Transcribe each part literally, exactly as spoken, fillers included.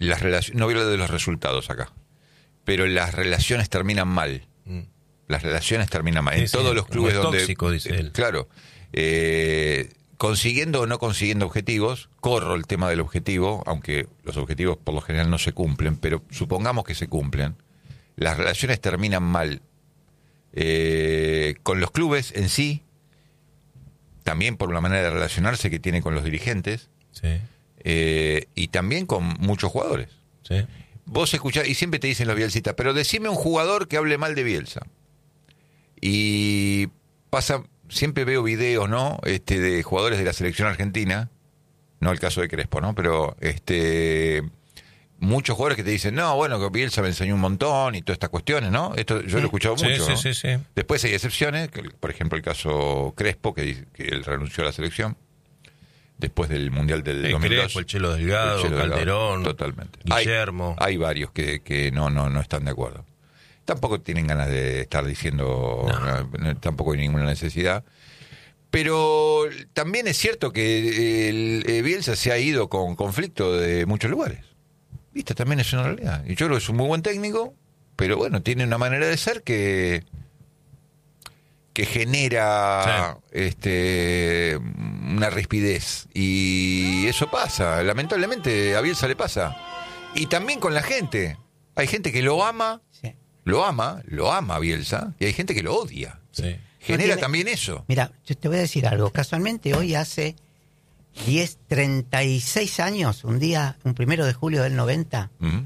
las relaciones, no voy a hablar de los resultados acá, pero las relaciones terminan mal. Mm. Las relaciones terminan mal. Sí, en sí, todos los clubes donde... tóxico, dice él. Claro. Eh, consiguiendo o no consiguiendo objetivos, corro el tema del objetivo, aunque los objetivos por lo general no se cumplen, pero supongamos que se cumplen. Las relaciones terminan mal. Eh, con los clubes en sí, también por la manera de relacionarse que tiene con los dirigentes, sí. eh, y también con muchos jugadores. Sí. Vos escuchás, y siempre te dicen los bielcistas, pero decime un jugador que hable mal de Bielsa. Y pasa, siempre veo videos, ¿no? Este, de jugadores de la selección argentina, no el caso de Crespo, ¿no? Pero este muchos jugadores que te dicen, no, bueno, que Bielsa me enseñó un montón y todas estas cuestiones, ¿no? Esto yo sí. lo he escuchado sí, mucho. Sí, ¿no? sí, sí. Después hay excepciones, que, por ejemplo el caso Crespo, que, que él renunció a la selección después del Mundial del el dos mil dos. Crespo, el Chelo Delgado, el Chelo Calderón, Delgado, totalmente. Guillermo. Hay, hay varios que, que no, no, no están de acuerdo. Tampoco tienen ganas de estar diciendo, no. No, tampoco hay ninguna necesidad. Pero también es cierto que el, el Bielsa se ha ido con conflicto de muchos lugares. ¿Viste? También es una realidad. Y yo creo que es un muy buen técnico, pero bueno, tiene una manera de ser que que genera sí. este una rispidez. Y eso pasa. Lamentablemente a Bielsa le pasa. Y también con la gente. Hay gente que lo ama, sí. lo ama, lo ama a Bielsa, y hay gente que lo odia. Sí. Genera tiene, también eso. Mira, yo te voy a decir algo. Casualmente hoy hace diez, treinta y seis años, un día, un primero de julio del noventa, uh-huh.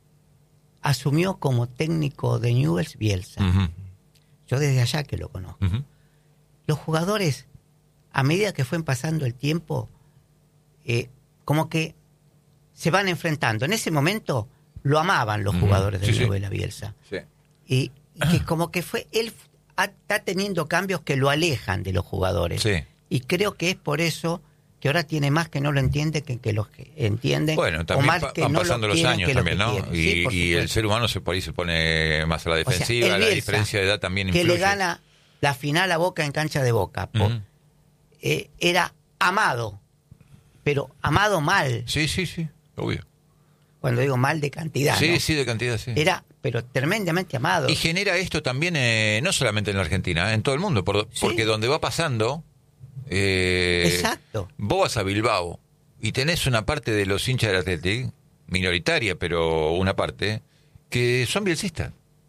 asumió como técnico de Newell's Bielsa. Uh-huh. Yo desde allá que lo conozco. Uh-huh. Los jugadores, a medida que fue pasando el tiempo, eh, como que se van enfrentando. En ese momento lo amaban los uh-huh. jugadores de sí, Newell's sí. Bielsa. Sí. Y, y que como que fue él está teniendo cambios que lo alejan de los jugadores. Sí. Y creo que es por eso que ahora tiene más que no lo entiende que, que los que entienden. Bueno, también o más pa- que van no pasando lo los años que también, ¿no? Quieren. Y, Sí, y el ser humano se por ahí se pone más a la defensiva, o sea, la Bielsa, diferencia de edad también que influye. le gana la final a Boca en cancha de Boca. Por, uh-huh. eh, era amado, pero amado mal. Sí, sí, sí, obvio. Cuando digo mal de cantidad, Sí, ¿no? sí, de cantidad, sí. Era, pero tremendamente amado. Y genera esto también, eh, no solamente en la Argentina, eh, en todo el mundo, por, ¿sí? porque donde va pasando... Eh, Exacto. Vos vas a Bilbao y tenés una parte de los hinchas del Athletic, minoritaria, pero una parte, que son bielcistas.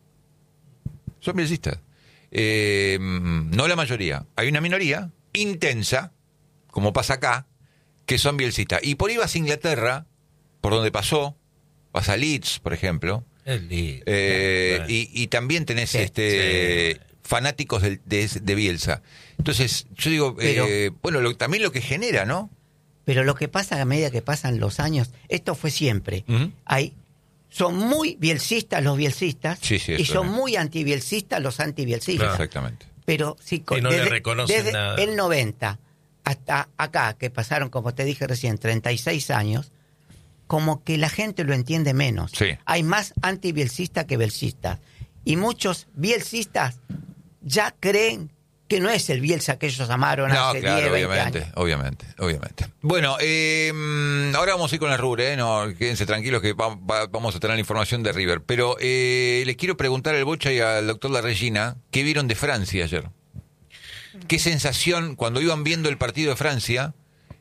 Son bielcistas. Eh, no la mayoría. Hay una minoría intensa, como pasa acá, que son bielcistas. Y por ahí vas a Inglaterra, por donde pasó, vas a Leeds, por ejemplo. El Leeds. Eh, bueno. y, y también tenés sí, este... Sí. fanáticos de, de, de Bielsa. Entonces, yo digo, pero, eh, bueno, lo, también lo que genera, ¿no? Pero lo que pasa a medida que pasan los años, esto fue siempre. Uh-huh. Hay, son muy bielcistas los bielcistas sí, sí, y son es. muy antibielcistas los antibielcistas. Claro. Exactamente. Pero sí, y no desde, le reconocen desde nada. el noventa hasta acá, que pasaron, como te dije recién, treinta y seis años, como que la gente lo entiende menos. Sí. Hay más antibielcistas que bielcistas. Y muchos bielcistas ya creen que no es el Bielsa que ellos amaron no, hace claro, diez, veinte obviamente, años. obviamente, obviamente. Bueno, eh, ahora vamos a ir con la Rubre, ¿eh? No, quédense tranquilos que va, va, vamos a tener la información de River. Pero eh, les quiero preguntar al Bocha y al doctor La Regina, ¿qué vieron de Francia ayer? ¿Qué sensación, cuando iban viendo el partido de Francia,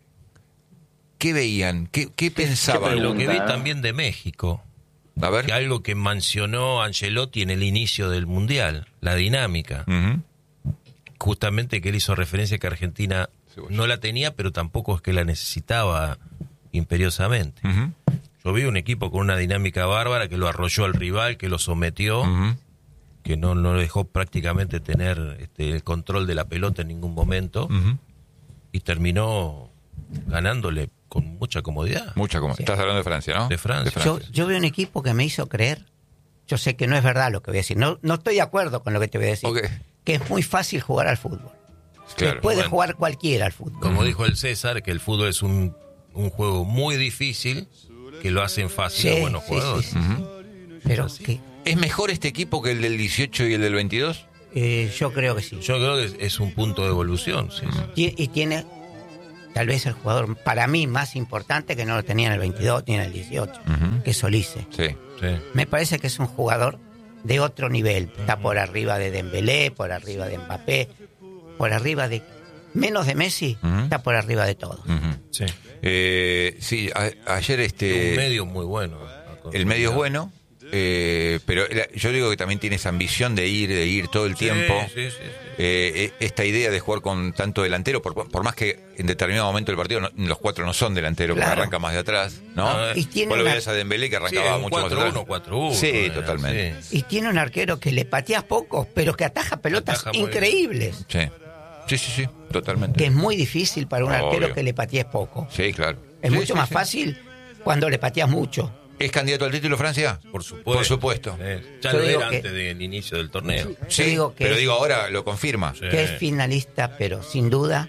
qué veían? ¿Qué, qué pensaban? Y lo que vi también de México. A ver. Que algo que mencionó Ancelotti en el inicio del Mundial, la dinámica. Uh-huh. Justamente que él hizo referencia a que Argentina sí, bueno. no la tenía, pero tampoco es que la necesitaba imperiosamente. Uh-huh. Yo vi un equipo con una dinámica bárbara que lo arrolló al rival, que lo sometió, uh-huh. que no lo dejó prácticamente tener este, el control de la pelota en ningún momento, uh-huh. y terminó ganándole con mucha comodidad. Mucha comodidad. Sí. Estás hablando de Francia, ¿no? De Francia. De Francia. Yo, yo veo un equipo que me hizo creer, yo sé que no es verdad lo que voy a decir, no, no estoy de acuerdo con lo que te voy a decir, okay. que es muy fácil jugar al fútbol. Claro, puede bueno, jugar cualquiera al fútbol. Como dijo el César, que el fútbol es un, un juego muy difícil, que lo hacen fácil sí, a buenos sí, jugadores. Sí, sí, sí. Uh-huh. Pero ¿qué? ¿Es mejor este equipo que el del dieciocho y el del veintidós? Eh, yo creo que sí. Yo creo que es, es un punto de evolución. Sí. Y, y tiene tal vez el jugador para mí más importante, que no lo tenía en el veintidós ni en el dieciocho, uh-huh. que es Olise. Sí, sí. Me parece que es un jugador de otro nivel. Está por arriba de Dembélé, por arriba de Mbappé, por arriba de... Menos de Messi, uh-huh. está por arriba de todos. Uh-huh. Sí, eh, sí a, ayer este... Un medio muy bueno. El medio es bueno. Eh, pero yo digo que también tiene esa ambición de ir, de ir todo el sí, tiempo. Sí, sí, sí. Eh, esta idea de jugar con tanto delantero, por, por más que en determinado momento del partido no, los cuatro no son delanteros, claro. porque arranca más de atrás, ¿no? Ah, y tiene Vos lo una... veías a Dembélé que arrancaba sí, mucho cuatro, más atrás. cuatro uno, sí, era, totalmente. Sí. Y tiene un arquero que le pateas poco, pero que ataja pelotas ataja increíbles. Sí. sí, sí, sí, totalmente. Que es muy difícil para un Obvio. arquero que le patees poco. Sí, claro. Es sí, mucho sí, más sí. fácil cuando le pateas mucho. ¿Es candidato al título Francia? Por supuesto. Por supuesto. Sí. Ya Yo lo digo era que, antes del inicio del torneo. Sí, digo que pero es, digo ahora lo confirma. Sí. Que es finalista, pero sin duda.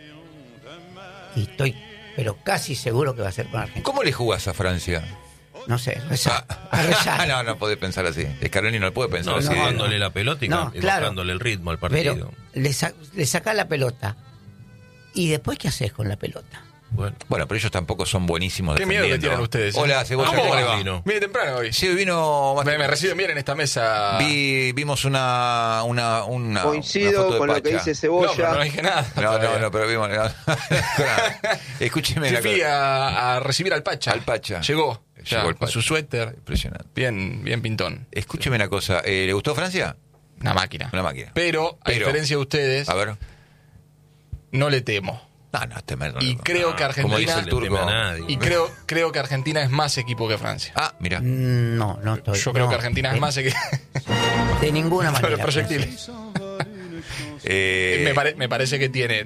Y estoy pero casi seguro que va a ser con Argentina. ¿Cómo le jugás a Francia? No sé, rezar. Ah. A rezar. no, no podés pensar así. Scaloni no puede pensar No, así. jugándole la pelota y, No, y claro. bajándole el ritmo al partido. Pero le, sa le sacás la pelota. ¿Y después qué haces con la pelota? Bueno. bueno, pero ellos tampoco son buenísimos Qué miedo que defendiendo. tienen ustedes. ¿eh? Hola, Cebolla, ¿Cómo ¿cómo le va? va? Vino. Viene temprano hoy. Sí, vino... Me, me reciben bien en esta mesa. Vi, vimos una... una, una Coincido una foto de con lo Pacha. que dice No, Cebolla. pero no dije nada. No, no, todavía. no, pero vimos... No, escúcheme Sí, la fui cosa. a, a recibir al Pacha. Al Pacha. Llegó. Ya, Llegó el con Pacha. su suéter. Impresionante. Bien, bien pintón. Escúcheme una cosa. Eh, ¿Le gustó Francia? Una máquina. Una máquina. Pero, a Pero- diferencia de ustedes, A ver. no le temo. No, no, este merda, Y no. creo que Como dice Argentina. el turco. No le teme a nadie. Y creo, creo que Argentina es más equipo que Francia. Ah, mira. No, no estoy. Yo creo no, que Argentina de, es más equipo. De ninguna manera. Los proyectiles. Eh, me, pare- me parece que tiene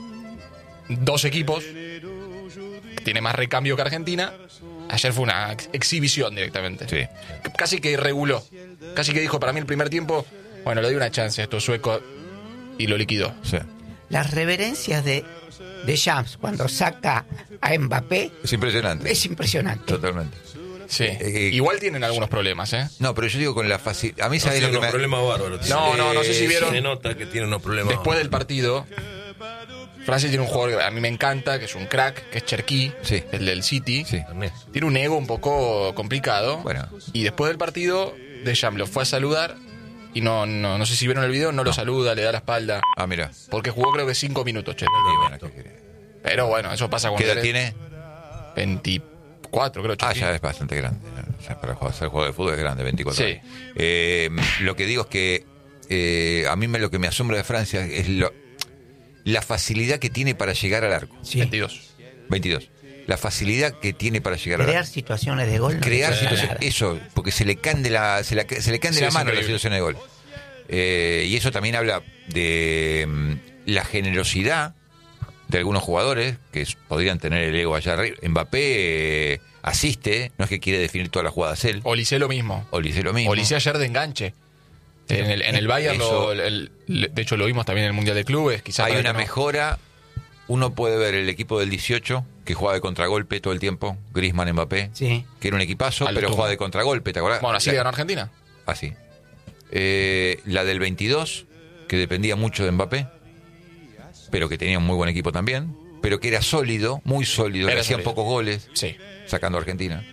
dos equipos. Tiene más recambio que Argentina. Ayer fue una ex- exhibición directamente. Sí. Casi que reguló. Casi que dijo, para mí el primer tiempo, bueno, le doy una chance a estos suecos y lo liquidó. Sí. Las reverencias de, de Shams cuando saca a Mbappé Es impresionante. es impresionante. Totalmente. Sí. Eh, Igual tienen algunos problemas, ¿eh? No, pero yo digo con la facilidad. A mí, No, ¿sabes tiene lo que unos me... problemas bárbaros. No, no, no sé si Eh, vieron. Se nota que tiene unos problemas. Después del partido, Francia tiene un jugador que a mí me encanta, que es un crack, que es Cherki, Sí. el del City. Sí. Tiene un ego un poco complicado. Bueno. Y después del partido, Deschamps lo fue a saludar. Y no, no, no sé si vieron el video, no, lo saluda, le da la espalda. Ah, mira. Porque jugó creo que cinco minutos, Cherki. Y bueno, ¿qué querés? Pero bueno, eso pasa cuando ¿Qué edad eres tiene? veinticuatro, creo, Ah, Cherki. ya es bastante grande. O sea, para jugar, ser jugador de fútbol es grande, veinticuatro Sí. años. Eh, lo que digo es que eh, a mí me, lo que me asombra de Francia es lo, la facilidad que tiene para llegar al arco. Sí. veintidós. veintidós. La facilidad que tiene para llegar al Crear arco. situaciones de gol. No Crear le cuesta situaciones. nada. Eso, porque se le cande la, se la- se le cande Sí, la es mano la increíble. situación de gol. Eh, y eso también habla de mm, la generosidad de algunos jugadores que s- podrían tener el ego allá arriba. Mbappé eh, asiste, no es que quiere definir todas las jugadas él. Olise lo mismo. Olise lo mismo. Olise ayer de enganche. En el, en el Bayern, Eso- lo- el- el- de hecho lo vimos también en el Mundial de Clubes. Quizá Hay para una que no- mejora. Uno puede ver el equipo del dieciocho que juega de contragolpe todo el tiempo. Griezmann, Mbappé. Sí. Que era un equipazo, Al pero tumbo. juega de contragolpe, ¿te acordás? Bueno, así La- le ganó Argentina. Así. Eh, la del veintidós, que dependía mucho de Mbappé, pero que tenía un muy buen equipo también, pero que era sólido, muy sólido, Era que hacían sólido. pocos goles, Sí. sacando a Argentina.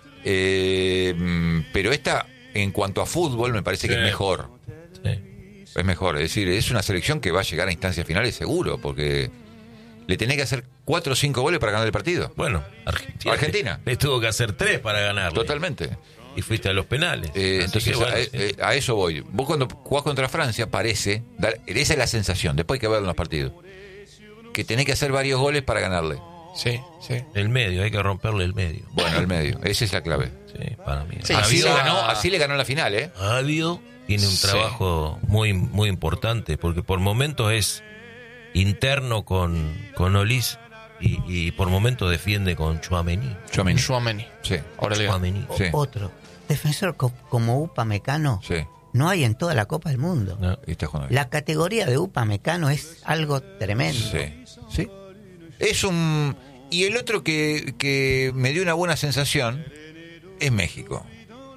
Eh, mm, pero esta, en cuanto a fútbol, me parece que Sí. es mejor. Sí. Es mejor, es decir, es una selección que va a llegar a instancias finales seguro, porque le tenés que hacer cuatro o cinco goles para ganar el partido. Bueno, Argentina. Argentina. Le, le tuvo que hacer tres para ganar. Totalmente. Y fuiste a los penales. Eh, Así entonces, que bueno, a, sí. eh, a eso voy. Vos cuando jugás contra Francia, parece, dar- esa es la sensación, después hay que verlo en los partidos, que tenés que hacer varios goles para ganarle. Sí, sí. El medio, hay que romperle el medio. Bueno, el medio, esa es la clave. Sí, para mí. Sí, así, sí, le sí. ganó, así le ganó en la final, ¿eh? Adio tiene un Sí. trabajo muy muy importante porque por momentos es interno con, con Olis y, y por momentos defiende con Tchouaméni. Tchouaméni. Tchouaméni. Sí, Ahora le Tchouaméni. sí, Otro. Defensor co- como Upamecano sí. no hay en toda la Copa del Mundo. No. Y está jugando bien. La categoría de Upamecano es algo tremendo. Sí, sí. Es un... Y el otro que, que me dio una buena sensación es México.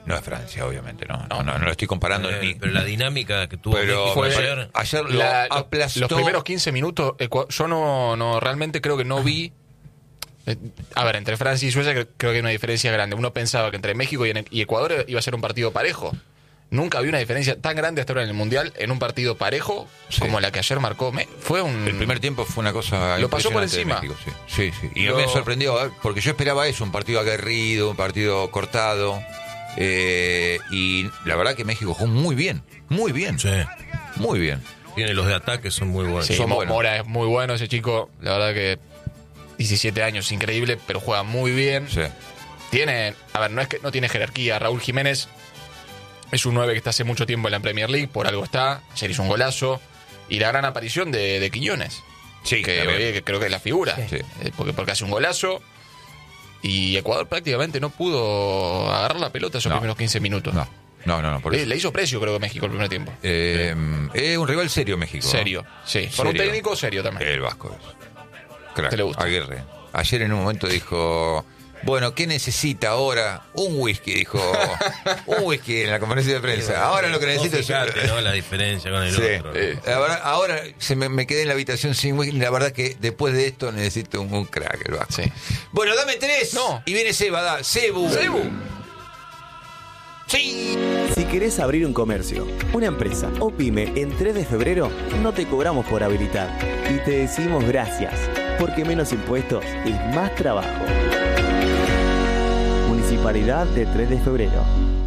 No es Francia, obviamente, no. No, no, no lo estoy comparando Eh, ni. pero la dinámica que tuvo Pero México fue- ayer. ayer lo La- lo- aplastó. los primeros quince minutos, Ecua- yo no, no realmente creo que no vi. eh, A ver, entre Francia y Suecia creo, creo que hay una diferencia grande. Uno pensaba que entre México y, en- y Ecuador iba a ser un partido parejo. Nunca había una diferencia tan grande hasta ahora en el Mundial en un partido parejo Sí. como la que ayer marcó. Me- fue un. El primer tiempo fue una cosa Lo pasó por impresionante de encima. México, sí. Sí, sí. Y Lo- me sorprendió, ¿eh? Porque yo esperaba eso, un partido aguerrido, un partido cortado. eh, y la verdad que México jugó muy bien, muy bien, Sí. muy bien. Tiene los de ataque, son muy buenos. Sí, son Mo- buenos. Mora es muy bueno ese chico. La verdad que diecisiete años, increíble, pero juega muy bien. Sí. Tiene, a ver, no es que no tiene jerarquía. Raúl Jiménez es un nueve que está hace mucho tiempo en la Premier League, por algo está. Ayer hizo un golazo. Y la gran aparición de, de Quiñones, Sí, que, también. oye, que creo que es la figura. Sí. Eh, porque, porque hace un golazo. Y Ecuador prácticamente no pudo agarrar la pelota esos No. primeros quince minutos. No, no, no, no, por Le, eso. le hizo precio, creo que México el primer tiempo. Eh, es un rival serio México. ¿no? Serio, sí. Por un Serio. técnico serio también. El Vasco es. Crack, ¿Te le gusta? Aguirre. Ayer en un momento dijo, bueno, ¿qué necesita ahora? Un whisky, dijo. Un whisky en la conferencia de prensa. Ahora lo que necesito es... Fíjate, ¿no? La diferencia con el Sí. otro. ¿no? Eh, La verdad, ahora se me, me quedé en la habitación sin whisky. La verdad que después de esto necesito un, un crack, el Vasco. Sí. Bueno, dame tres. No. Y viene Seba, da. Cebu. Cebu. Sí. Si querés abrir un comercio, una empresa o pyme en tres de febrero, no te cobramos por habilitar. Y te decimos gracias, porque menos impuestos es más trabajo. Municipalidad de tres de febrero.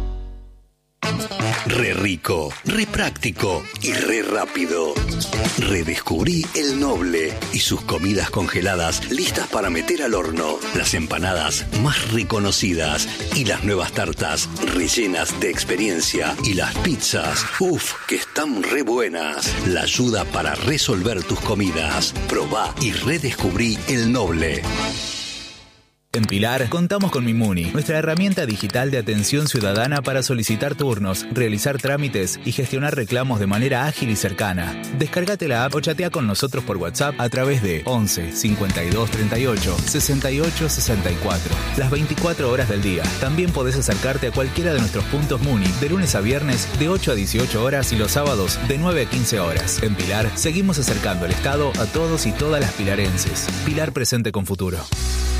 Re rico, re práctico y re rápido. Redescubrí El Noble y sus comidas congeladas listas para meter al horno. Las empanadas más reconocidas y las nuevas tartas rellenas de experiencia. Y las pizzas, uff, que están re buenas. La ayuda para resolver tus comidas. Probá y redescubrí El Noble. En Pilar, contamos con Mimuni, nuestra herramienta digital de atención ciudadana para solicitar turnos, realizar trámites y gestionar reclamos de manera ágil y cercana. Descárgate la app o chatea con nosotros por WhatsApp a través de once cincuenta y dos treinta y ocho sesenta y ocho sesenta y cuatro. Las veinticuatro horas del día. También podés acercarte a cualquiera de nuestros puntos Muni de lunes a viernes de ocho a dieciocho horas y los sábados de nueve a quince horas. En Pilar, seguimos acercando el Estado a todos y todas las pilarenses. Pilar presente con futuro.